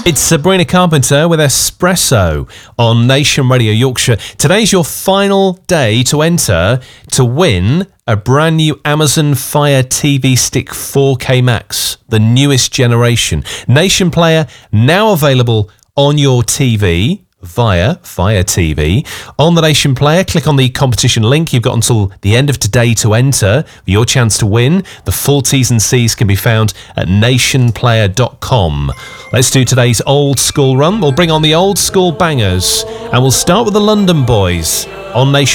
It's Sabrina Carpenter with Espresso on Nation Radio Yorkshire. Today's your final day to enter to win a brand new Amazon Fire TV Stick 4K Max, the newest generation. Nation Player now available on your TV via Fire TV. On the Nation Player, click on the competition link. You've got until the end of today to enter for your chance to win. The full T's and C's can be found at nationplayer.com. Let's do today's old school run. We'll bring on the old school bangers and we'll start with the London Boys on Nation